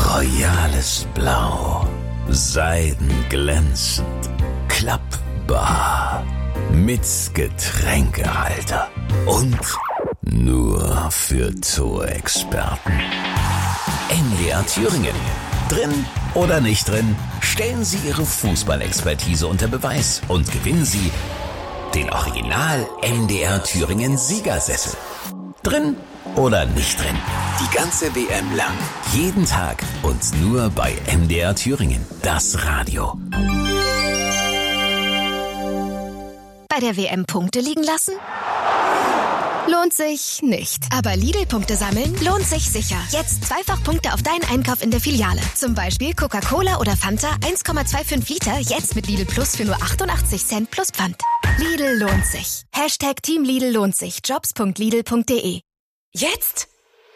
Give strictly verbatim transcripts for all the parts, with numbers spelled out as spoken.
Royales Blau, seidenglänzend, klappbar, mit Getränkehalter und nur für Zoo-Experten. N D R Thüringen. Drin oder nicht drin, stellen Sie Ihre Fußballexpertise unter Beweis und gewinnen Sie den Original N D R Thüringen Siegersessel. Drin oder nicht drin, die ganze W M lang, jeden Tag und nur bei N D R Thüringen, das Radio. Bei der W M Punkte liegen lassen? Lohnt sich nicht. Aber Lidl-Punkte sammeln lohnt sich sicher. Jetzt zweifach Punkte auf deinen Einkauf in der Filiale. Zum Beispiel Coca-Cola oder Fanta eins Komma fünfundzwanzig Liter, jetzt mit Lidl Plus für nur achtundachtzig Cent plus Pfand. Lidl lohnt sich. Hashtag Team Lidl lohnt sich. jobs punkt lidl punkt de. Jetzt?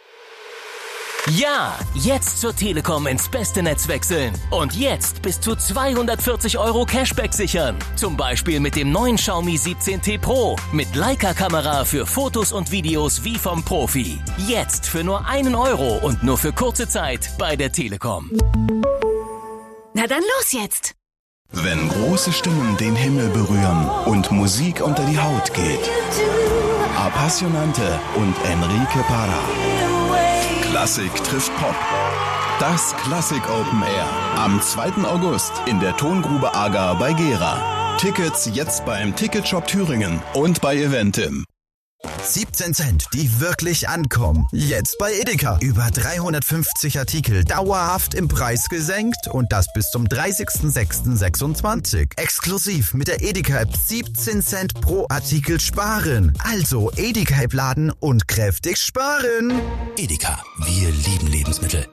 Ja, jetzt zur Telekom ins beste Netz wechseln. Und jetzt bis zu zweihundertvierzig Euro Cashback sichern. Zum Beispiel mit dem neuen Xiaomi siebzehn T Pro. Mit Leica-Kamera für Fotos und Videos wie vom Profi. Jetzt für nur einen Euro und nur für kurze Zeit bei der Telekom. Na dann los jetzt! Wenn große Stimmen den Himmel berühren und Musik unter die Haut geht. Appassionante und Enrique Parra. Klassik trifft Pop. Das Klassik Open Air. Am zweiten August in der Tongrube Agar bei Gera. Tickets jetzt beim Ticketshop Thüringen und bei Eventim. siebzehn Cent, die wirklich ankommen. Jetzt bei Edeka. Über dreihundertfünfzig Artikel dauerhaft im Preis gesenkt und das bis zum dreißigsten sechsten sechsundzwanzig. Exklusiv mit der Edeka-App siebzehn Cent pro Artikel sparen. Also Edeka-App laden und kräftig sparen. Edeka, wir lieben Lebensmittel.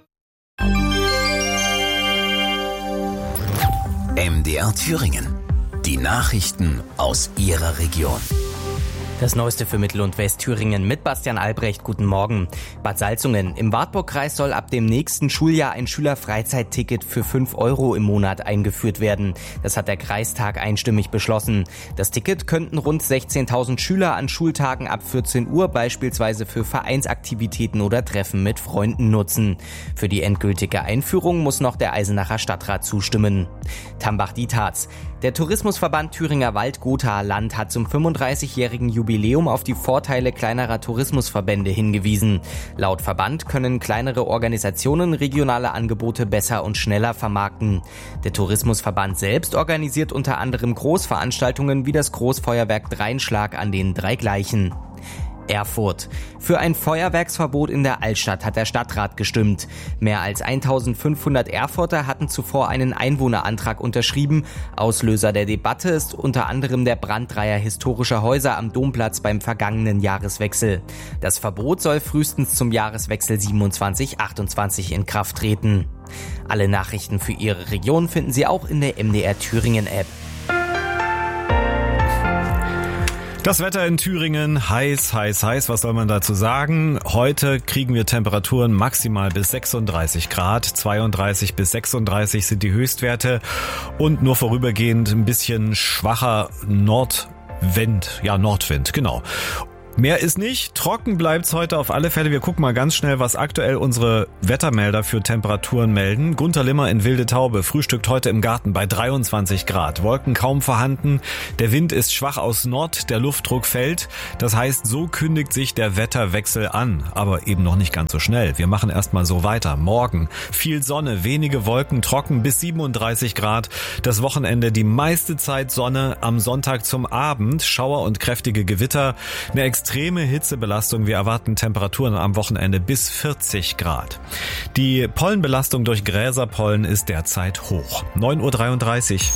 M D R Thüringen. Die Nachrichten aus Ihrer Region. Das Neueste für Mittel- und Westthüringen mit Bastian Albrecht. Guten Morgen. Bad Salzungen. Im Wartburgkreis soll ab dem nächsten Schuljahr ein Schülerfreizeitticket für fünf Euro im Monat eingeführt werden. Das hat der Kreistag einstimmig beschlossen. Das Ticket könnten rund sechzehntausend Schüler an Schultagen ab vierzehn Uhr beispielsweise für Vereinsaktivitäten oder Treffen mit Freunden nutzen. Für die endgültige Einführung muss noch der Eisenacher Stadtrat zustimmen. Tambach-Dietharz. Der Tourismusverband Thüringer Wald-Gotha-Land hat zum fünfunddreißigjährigen Jubiläum auf die Vorteile kleinerer Tourismusverbände hingewiesen. Laut Verband können kleinere Organisationen regionale Angebote besser und schneller vermarkten. Der Tourismusverband selbst organisiert unter anderem Großveranstaltungen wie das Großfeuerwerk Dreinschlag an den drei Gleichen. Erfurt. Für ein Feuerwerksverbot in der Altstadt hat der Stadtrat gestimmt. Mehr als eintausendfünfhundert Erfurter hatten zuvor einen Einwohnerantrag unterschrieben. Auslöser der Debatte ist unter anderem der Brand dreier historischer Häuser am Domplatz beim vergangenen Jahreswechsel. Das Verbot soll frühestens zum Jahreswechsel siebenundzwanzig achtundzwanzig in Kraft treten. Alle Nachrichten für Ihre Region finden Sie auch in der M D R Thüringen App. Das Wetter in Thüringen, heiß, heiß, heiß, was soll man dazu sagen? Heute kriegen wir Temperaturen maximal bis sechsunddreißig Grad, zweiunddreißig bis sechsunddreißig sind die Höchstwerte und nur vorübergehend ein bisschen schwacher Nordwind, ja Nordwind, genau. Mehr ist nicht, trocken bleibt's heute auf alle Fälle. Wir gucken mal ganz schnell, was aktuell unsere Wettermelder für Temperaturen melden. Gunter Limmer in Wilde Taube frühstückt heute im Garten bei dreiundzwanzig Grad. Wolken kaum vorhanden, der Wind ist schwach aus Nord, der Luftdruck fällt. Das heißt, so kündigt sich der Wetterwechsel an, aber eben noch nicht ganz so schnell. Wir machen erstmal so weiter. Morgen viel Sonne, wenige Wolken, trocken bis siebenunddreißig Grad. Das Wochenende die meiste Zeit Sonne, am Sonntag zum Abend Schauer und kräftige Gewitter. Eine extreme Hitzebelastung. Wir erwarten Temperaturen am Wochenende bis vierzig Grad. Die Pollenbelastung durch Gräserpollen ist derzeit hoch. neun Uhr dreiunddreißig.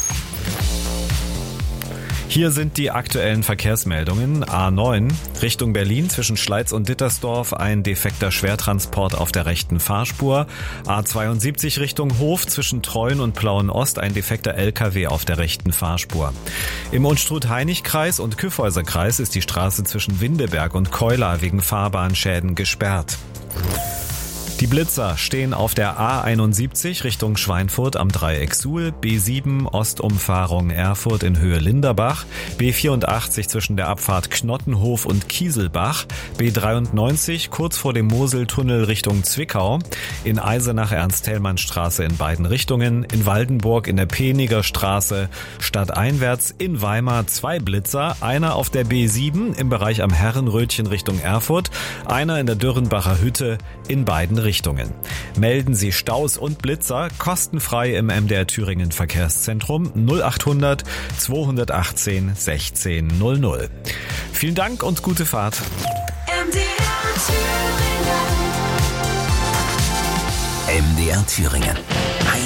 Hier sind die aktuellen Verkehrsmeldungen. A neun Richtung Berlin zwischen Schleiz und Dittersdorf ein defekter Schwertransport auf der rechten Fahrspur. A zweiundsiebzig Richtung Hof zwischen Treuen und Plauen-Ost ein defekter L K W auf der rechten Fahrspur. Im Unstrut-Hainich-Kreis und Kyffhäuser-Kreis ist die Straße zwischen Windeberg und Keular wegen Fahrbahnschäden gesperrt. Die Blitzer stehen auf der A einundsiebzig Richtung Schweinfurt am Dreieck Suhl, B sieben Ostumfahrung Erfurt in Höhe Linderbach, B vierundachtzig zwischen der Abfahrt Knottenhof und Kieselbach, B dreiundneunzig kurz vor dem Moseltunnel Richtung Zwickau, in Eisenach Ernst-Thälmann-Straße in beiden Richtungen, in Waldenburg in der Peniger Straße stadteinwärts, in Weimar zwei Blitzer, einer auf der B sieben im Bereich am Herrenrötchen Richtung Erfurt, einer in der Dürrenbacher Hütte in beiden Richtungen. Melden Sie Staus und Blitzer kostenfrei im M D R Thüringen Verkehrszentrum null achthundert zweihundertachtzehn sechzehn null null. Vielen Dank und gute Fahrt. M D R Thüringen. M D R Thüringen.